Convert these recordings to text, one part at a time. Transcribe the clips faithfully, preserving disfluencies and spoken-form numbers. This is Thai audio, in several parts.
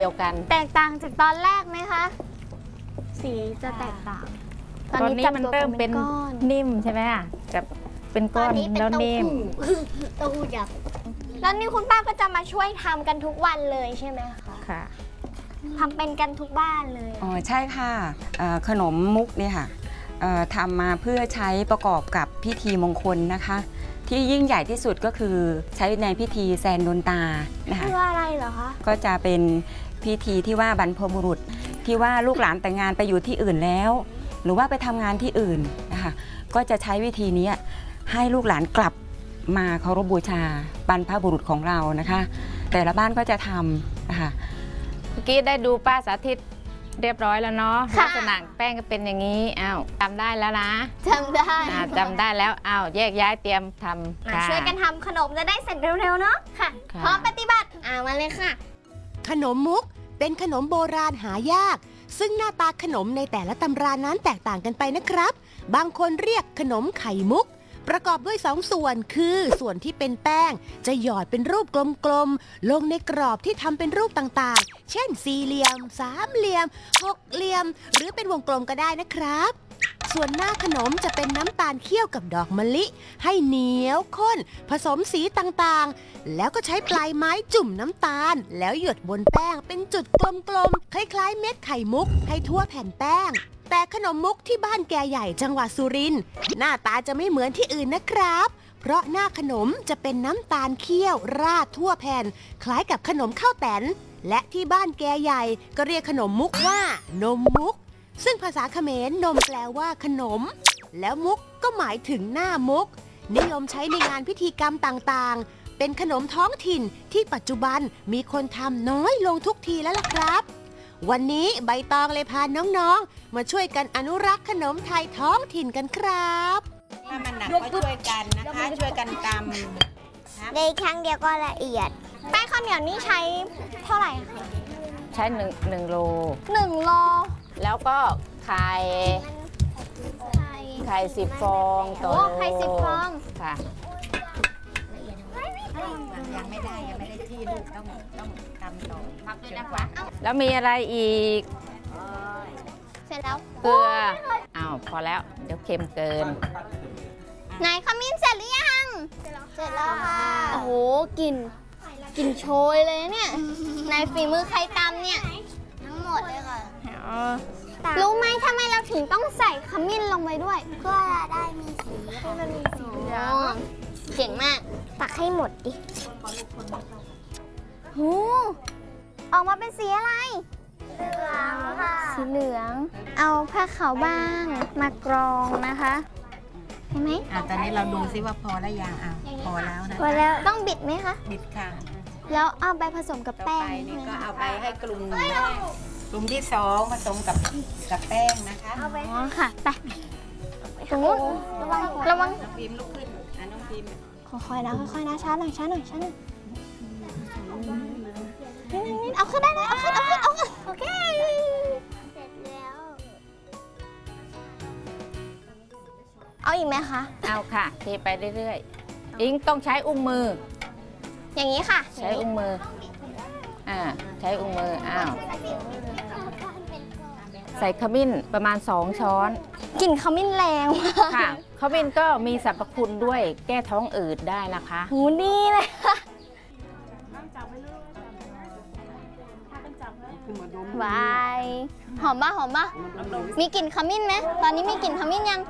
เดียวกันแตกต่างจากตอนแรกไหมคะสีจะแตกต่างตอนนี้มันเริ่มเป็นนิ่มใช่ไหมอ่ะกับเป็นก้อนแล้วนิ่มเต้าหู้ยักษ์แล้วนี่คุณป้าก็จะมาช่วยทำกันทุกวันเลยใช่ไหมคะค่ะทำเป็นกันทุกบ้านเลยอ๋อใช่ค่ะขนมมุกเนี่ยค่ะทำมาเพื่อใช้ประกอบกับพิธีมงคลนะคะที่ยิ่งใหญ่ที่สุดก็คือใช้ในพิธีแซนโดนตานะคะคืออะไรเหรอคะก็จะเป็นพิธีที่ว่าบรรพบุรุษที่ว่าลูกหลานแต่งงานไปอยู่ที่อื่นแล้วหรือว่าไปทำงานที่อื่นนะคะก็จะใช้วิธีนี้ให้ลูกหลานกลับมาเคารพบูชาบรรพบุรุษของเรานะคะแต่ละบ้านก็จะทำนะคะเมื่อกี้ได้ดูป้าสาธิตเรียบร้อยแล้วเนาะลักษณะแป้งก็เป็นอย่างนี้อ้าวจำได้แล้วนะจำได้จำได้แล้วอ้าวแยกย้ายเตรียมทำช่วยกันทำขนมจะได้เสร็จเร็วๆเนาะค่ะพร้อมปฏิบัติอ่ามาเลยค่ะขนมมุกเป็นขนมโบราณหายากซึ่งหน้าตาขนมในแต่ละตำรานั้นแตกต่างกันไปนะครับบางคนเรียกขนมไข่มุกประกอบด้วยสองส่วนคือส่วนที่เป็นแป้งจะหยอดเป็นรูปกลมๆลงในกรอบที่ทำเป็นรูปต่างๆเช่นสี่เหลี่ยมสามเหลี่ยมหกเหลี่ยมหรือเป็นวงกลมก็ได้นะครับส่วนหน้าขนมจะเป็นน้ำตาลเคี่ยวกับดอกมะลิให้เหนียวข้นผสมสีต่างๆแล้วก็ใช้ปลายไม้จุ่มน้ำตาลแล้วหยดบนแป้งเป็นจุดกลมๆคล้ายๆเม็ดไข่มุกให้ทั่วแผ่นแป้งแต่ขนมมุกที่บ้านแกใหญ่จังหวัดสุรินทร์หน้าตาจะไม่เหมือนที่อื่นนะครับเพราะหน้าขนมจะเป็นน้ำตาลเคี่ยวราดทั่วแผ่นคล้ายกับขนมข้าวแตนและที่บ้านแกใหญ่ก็เรียกขนมมุกว่านมมุกซึ่งภาษาเขมรนมแปลว่าขนมแล้วมุกก็หมายถึงหน้ามุกนิยมใช้ในงานพิธีกรรมต่างๆเป็นขนมท้องถิ่นที่ปัจจุบันมีคนทำน้อยลงทุกทีแล้วล่ะครับวันนี้ใบตองเลยพาน้องๆมาช่วยกันอนุรักษ์ขนมไทยท้องถิ่นกันครับถ้ามันหนักก็ช่วยกันนะคะช่วยกันตำในครั้งเดียวก็ละเอียดแป้งข้าวเหนียวนี่ใช้เท่าไหร่คะใช้หนึ่งหนึ่งโลหนึ่งโลแล้วก็ไข่ไข่สิบฟองต่อโลไข่สิบฟองค่ะยังไม่ได้ยังไม่ได้ที่ลูกต้องต้องตำต่อพักด้วยนะคะแล้วมีอะไรอีกเสร็จแล้วเกลืออ้าวพอแล้วเดี๋ยวเค็มเกินไหนขมิ้นเสร็จหรือยังเสร็จแล้วค่ะโอ้โหกลิ่นกลิ่นโชยเลยเนี่ยในฝีมือใครตำเนี่ยทั้งหมดเลยค่ะรู้ไหมทำไมเราถึงต้องใส่ขมิ้นลงไปด้วยเพื่อได้มีสีให้มันมีสีเก่งมากตักให้หมดดิหูออกมาเป็นสีอะไรเหลืองค่ะสีเหลืองเอาผ้าขาวบ้างมากรองนะคะเห็นไหมอ่ะตอนนี้เราดูซิว่าพอแล้วยังอ่ะพอแล้วนะพอแล้วต้องบิดไหมคะบิดค่ะแล้วเอาไปผสมกับแป้งนี่ก็เอาไปให้กลุ่มกลุ่มที่สองผสมกับกับแป้งนะคะเอาไปอ๋อค่ะไปตรงนู้นระวังระวังน้องพิมลุกขึ้นอ่ะน้องพิมค่อยๆนะค่อยๆนะช้าหน่อยช้าหน่อยช้าหน่อยนี่เอาขึ้นได้เลยเอาขึ้นเอาขึ้นเอาขึ้นโอเคเสร็จแล้วเอาอีกไหมคะเอาค่ะเทไปเรื่อยๆอิงต้องใช้อุ้งมืออย่างนี้ค่ะใช้อุ้งมืออ่าใช้อุ้งมืออ้าวใส่ขมิ้นประมาณสองช้อนกลิ่นขมิ้นแรงค่ะขมิ้นก็มีสรรพคุณด้วยแก้ท้องอืดได้นะคะหูดีเลยค่ะวายหอมป่ะหอมป่ะมีกลิ่นขมิ้นไหมตอนนี้มีกลิ่นขมิ้นยัง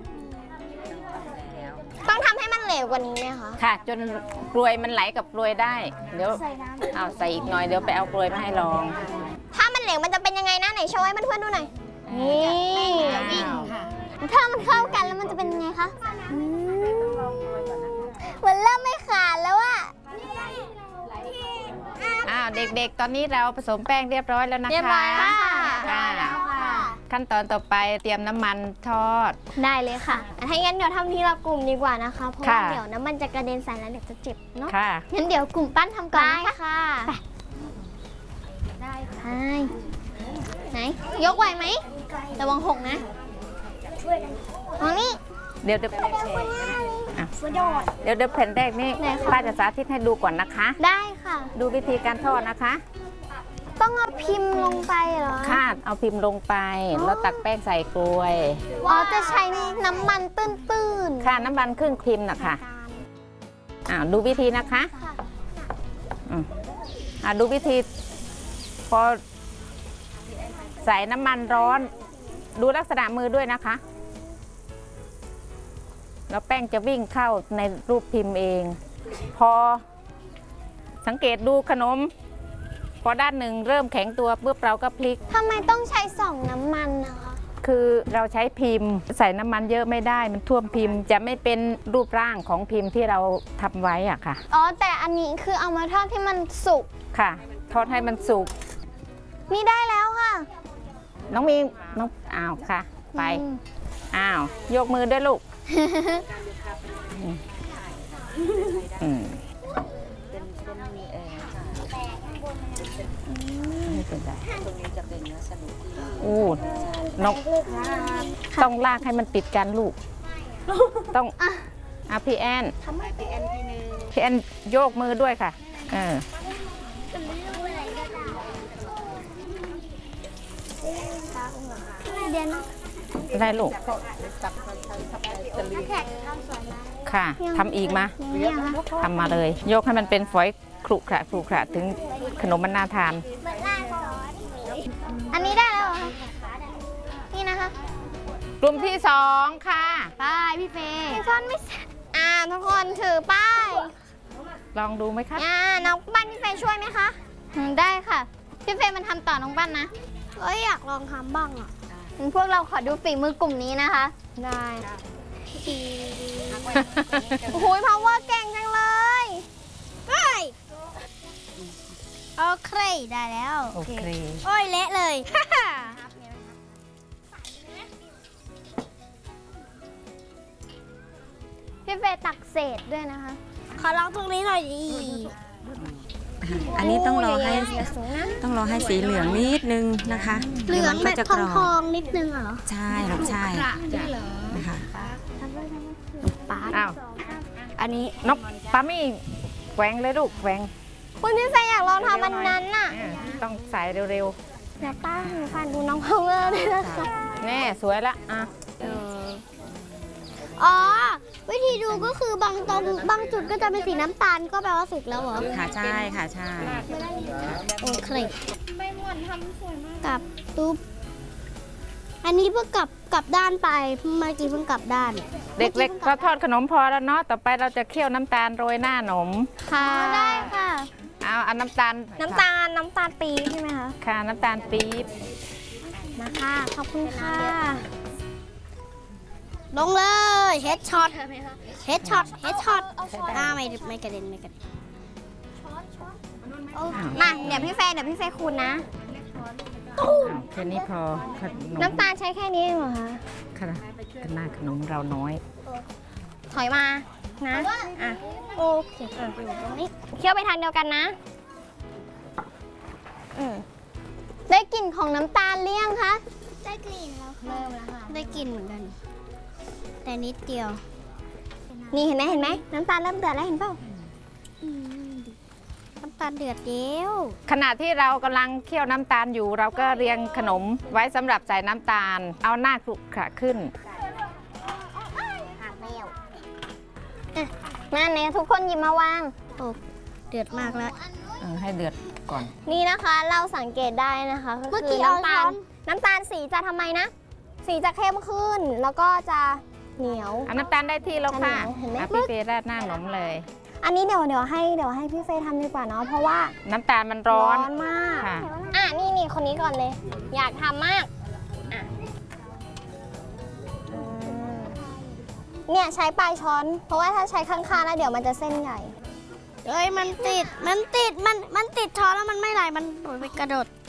ต้องทำให้มันเหลวกว่านี้ไหมคะค่ะจนกลวยมันไหลกับกลวยได้เดี๋ยวเอาใส่อีกหน่อยเดี๋ยวไปเอากลวยมาให้ลองถ้ามันเหลวมันจะเป็นยังไงนะไหนโชว์ให้เพื่อนๆดูหน่อยนี่วิ่งค่ะถ้ามันเข้ากันแล้วมันจะเป็นยังไงคะมันเริ่มไม่ขาดแล้วอะอ้าวเด็กๆตอนนี้เราผสมแป้งเรียบร้อยแล้วนะคะเรียบร้อยค่ะขั้นตอนต่อไปเตรียมน้ำมันทอดได้เลยค่ะถ้างั้นเดี๋ยวทำทีละกลุ่มดีกว่านะคะเพราะว่าเดี๋ยวน้ำมันจะกระเด็นใส่แล้วเดี๋ยวจะเจ็บเนาะงั้นเดี๋ยวกลุ่มปั้นทำก่อนนะคะได้ค่ะไหนยกไหวไหมระวังหกนะช่วยกันตรงนี้เดี๋ยวเดี๋ยวเดี๋ยวเดี๋ยวแผ่นแรกนี่ป้าจะสาธิตให้ดูก่อนนะคะได้ค่ะดูวิธีการทอดนะคะต้องเอาพิมพ์ลงไปเหรอค่ะเอาพิมพ์ลงไปแล้วตักแป้งใส่กลวยอ๋อจะใช้น้ำมันตื้นๆค่ะน้ำมันครึ่งพิมพ์นะคะอ่าดูวิธีนะคะอืมอ่าดูวิธี พอใส่น้ำมันร้อน ดูลักษณะมือด้วยนะคะแล้วแป้งจะวิ่งเข้าในรูปพิมพ์เอง พอสังเกตดูขนม พอด้านหนึ่งเริ่มแข็งตัวปุ๊บเราก็พลิกทำไมต้องใช้สองน้ำมันนะคะคือเราใช้พิมพ์ใส่น้ำมันเยอะไม่ได้มันท่วมพิมพ์จะไม่เป็นรูปร่างของพิมพ์ที่เราทำไว้อะค่ะอ๋อแต่อันนี้คือเอามาทอดที่มันสุกค่ะทอดให้มันสุกนี่ได้แล้วค่ะน้องมีน้องอ้าวค่ะ ไปอืมอ้าวยกมือด้วยลูกอืมไม่เป็นไรอู้นกต้องลากให้มันติดกันลูก ต้องอ่ะพี่แอนพี่แอนโยกมือด้วยค่ะเออเดี๋ยวนะได้ลูกค่ะทำอีกมาเนี่ยค่ะทำมาเลย ยกให้มันเป็นฝอยครุขระครุขระถึงขนมมันน่าทานอันนี้ได้แล้วเหรอคะนี่นะคะกลุ่มที่สองค่ะป้ายพี่เฟย์พี่ฟอนไม่เสร็จอ่าทุกคนถือป้ายลองดูไหมคะอ่าน้องปั้นพี่เฟย์ช่วยไหมคะอืมได้ค่ะพี่เฟย์มันทำต่อน้องปั้นนะเอ้ยอยากลองทำบ้างอ่ะพวกเราขอดูฝีมือกลุ่มนี้นะคะ ได้โอ้โหพาวเวอร์เก่งจังเลยเฮ้ยโอเคได้แล้วโอเคโอ้ยเละเลย พี่เฟย์ตักเศษด้วยนะคะ ขอลองตรงนี้หน่อยดีอันนี้ต้องรอให้อย่าสูงนะต้องรอให้สีเหลืองนิดนึงนะคะเหลืองดี๋ยวแบมันบก็จะทกองรทออบ งนิดนึงเหรอใช่ลูกใช่นะคะป๊าอ้าวอันนี้นกปามี่แหวงเลยลูกแหวงคุณพี่เฟย์อยากลองทำมันนั้นน่ะอ่าต้องใส่เร็วเดี๋ยวป้าหนูฟันดูน้องพาวเวอร์ด้วยนะคะๆแน่สวยละอ่ะอ๋อ วิธีดูก็คือบางตรงบางจุดก็จะเป็นสีน้ำตาลก็แปลว่าสุกแล้วเหรอค่ะใช่ค่ะใช่โอเคไม่หมดทำสวยมากกลับตุ๊บอันนี้เพิ่งกลับกลับด้านไปเมื่อกี้เพิ่งกลับด้านเด็กๆเราทอดขนมพอแล้วเนาะต่อไปเราจะเคี่ยวน้ำตาลโรยหน้าขนมค่ะได้ค่ะเอาเอาน้ำตาลน้ำตาลน้ำตาลปี๊บใช่ไหมคะค่ะน้ำตาลปี๊บมาค่ะขอบคุณค่ะ ลงเลยเฮดช็อตเฮดช็อตเฮดช็อตอ่าไม่ไม่กระเด็นไม่กระเด็นมาเดี๋ยวพี่เฟย์เดี๋ยวพี่เฟย์คูณนะอ้าวแค่นี้พอขนมน้ำตาลใช้แค่นี้เองเหรอคะค่ะหน้าขนมเราน้อยถอยมานะอ่ะโอเคอ่ะอยู่ตรงนี้เคี่ยวไปทางเดียวกันนะอืมได้กลิ่นของน้ำตาลหรือยังคะได้กลิ่นแล้วเริ่มแล้วค่ะได้กลิ่นเหมือนกัน แต่นิดเดียว นี่เห็นไหมเห็นไหมน้ำตาลเริ่มเดือดแล้วเห็นเปล่าอืมน้ำตาลเดือดเดียวขณะที่เรากำลังเคี่ยวน้ำตาลอยู่ เราก็เรียงขนมไว้สำหรับใส่น้ำตาล เอาหน้าครุขระขึ้นนั่นเนี่ยทุกคนหยิบมาวางโอ้เดือดมากแล้วเออให้เดือดก่อนนี่นะคะเราสังเกตได้นะคะก็คือน้ำตาลน้ำตาลสีจะทำไมนะ สีจะเข้มขึ้นแล้วก็จะเหนียวเอาน้ำตาลได้ที่แล้วค่ะเห็นไหมเอาพี่เฟย์ราดหน้าขนมเลยอันนี้เดี๋ยวเดี๋ยวให้เดี๋ยวให้พี่เฟย์ทำดีกว่าเนาะเพราะว่าน้ำตาลมันร้อนมากค่ะอ่ะนี่นี่คนนี้ก่อนเลย อยากทำมากอ่ะอืมเนี่ยใช้ปลายช้อน เพราะว่าถ้าใช้ข้างๆแล้วเดี๋ยวมันจะเส้นใหญ่เอ้ยมันติดมันติดมันมันติดช้อนแล้วมันไม่ไหลมันไปกระโดด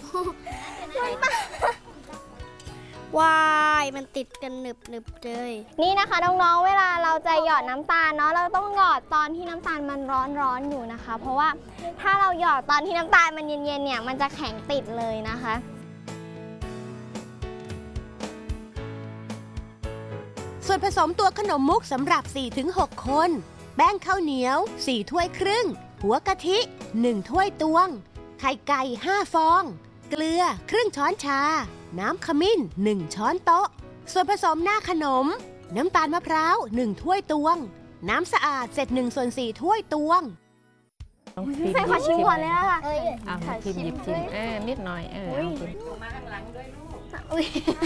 วายมันติดกันหนึบหนึบเลยนี่นะคะน้องๆเวลาเราจะหยอดน้ำตาลเนาะเราต้องหยอดตอนที่น้ำตาลมันร้อนๆอยู่นะคะ เพราะว่าถ้าเราหยอดตอนที่น้ำตาลมันเย็นๆเนี่ยมันจะแข็งติดเลยนะคะส่วนผสมตัวขนมมุกสำหรับ สี่ถึงหก คน แป้งข้าวเหนียว สี่ ถ้วยครึ่ง หัวกะทิ หนึ่ง ถ้วยตวงไข่ไก่ห้าฟอง เกลือครึ่งช้อนชา น้ำขมิ้นหนึ่งช้อนโต๊ะ ส่วนผสมหน้าขนม น้ำตาลมะพร้าวหนึ่งถ้วยตวง น้ำสะอาดเศษหนึ่งส่วนสี่ถ้วยตวงน้องฟิล์มใส่ขอชิมก่อนเลยนะคะเอาน้องฟิล์มหยิบชิมเออนิดหน่อยเออเอาฟิล์มมาข้างหลังด้วยลูกอุ้ย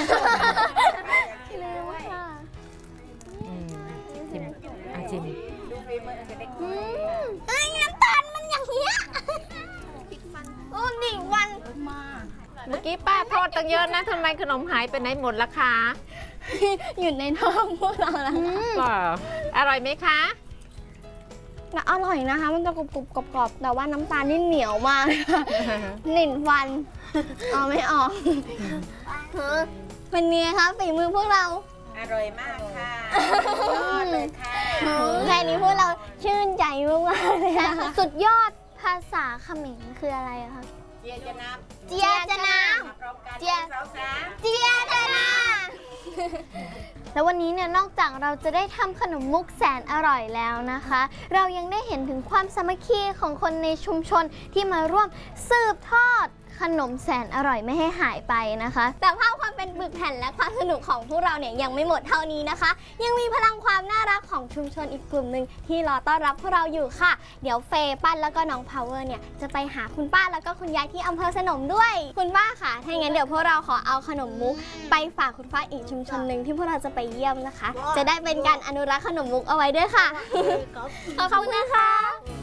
เร็วค่ะอืมชิมอ่ะชิมดูฝีมือจะได้อืมเอ้ยน้ำตาลมันอย่างเงี้ยโอ้หนึ่งวันเมื่อกี้ป้าทอดตั้งเยอะนะทำไมขนมหายไปไหนหมดล่ะคะอยู่ในท้องพวกเราแล้วก็อร่อยไหมคะอร่อยนะคะ มันจะกรุบกรุบกรอบกรอบแต่ว่าน้ำตาลนี่เหนียวมากหนึ่งวันเอาไม่ออกเป็นไงคะฝีมือพวกเราอร่อยมากค่ะยอดเลยค่ะแค่นี้พวกเราชื่นใจมากๆเลยนะคะสุดยอดภาษาเขมรคืออะไรอะคะเจียจะน้เจียจะน้ำพร้อมกันเจียสองสามำเจียจะน้ำแล้ววันนี้เนี่ยนอกจากเราจะได้ทำขนมมุกแสนอร่อยแล้วนะคะ เรายังได้เห็นถึงความสามัคคีของคนในชุมชนที่มาร่วมสืบทอดขนมแสนอร่อยไม่ให้หายไปนะคะ แต่ภาพความเป็นปึกแผ่นและความสนุกของพวกเราเนี่ยยังไม่หมดเท่านี้นะคะ ยังมีพลังความน่ารักของชุมชนอีกกลุ่มหนึ่งที่รอต้อนรับพวกเราอยู่ค่ะ เดี๋ยวเฟย์ปั้นแล้วก็น้องพาวเวอร์เนี่ยจะไปหาคุณป้าแล้วก็คุณยายที่อำเภอสนมด้วย คุณป้าค่ะถ้าอย่างนั้นเดี๋ยวพวกเราขอเอาขนมมุกไปฝากคุณป้าอีกชุมชนหนึ่งที่พวกเราจะไปเยี่ยมนะคะ จะได้เป็นการอนุรักษ์ขนมมุกเอาไว้ด้วยค่ะ ขอบคุณนะคะ